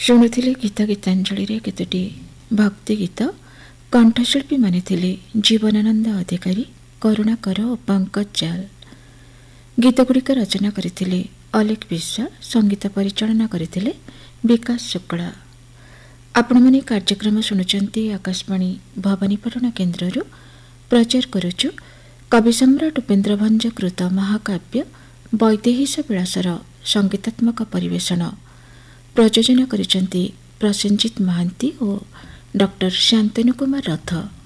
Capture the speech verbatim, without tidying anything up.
ଶୁଣୁଥିଲେ ଗୀତ ଗୀତାଞ୍ଜଳିରେ କେତୋଟି ଭକ୍ତି ଗୀତ। କଣ୍ଠଶିଳ୍ପୀମାନେ ଥିଲେ ଜୀବନାନନ୍ଦ ଅଧିକାରୀ, କରୁଣାକର ଓ ପଙ୍କଜ ଜାଲ। ଗୀତଗୁଡ଼ିକ ରଚନା କରିଥିଲେ ଅଲେଖ ବିଶ୍ୱାଳ, ସଙ୍ଗୀତ ପରିଚାଳନା କରିଥିଲେ ବିକାଶ ଶୁକ୍ଳା। ଆପଣମାନେ କାର୍ଯ୍ୟକ୍ରମ ଶୁଣୁଛନ୍ତି ଆକାଶବାଣୀ ଭବାନୀପାଟଣା କେନ୍ଦ୍ରରୁ। ପ୍ରଚାର କରୁଛୁ କବି ସମ୍ରାଟ ଉପେନ୍ଦ୍ର ଭଞ୍ଜ କୃତ ମହାକାବ୍ୟ ବୈଦେହୀଶ ବିଳାସର ସଙ୍ଗୀତାତ୍ମକ ପରିବେଷଣ। ପ୍ରଯୋଜନା କରିଛନ୍ତି ପ୍ରସେନଜିତ ମହାନ୍ତି ଓ ଡକ୍ଟର ଶାନ୍ତନୁ କୁମାର ରଥ।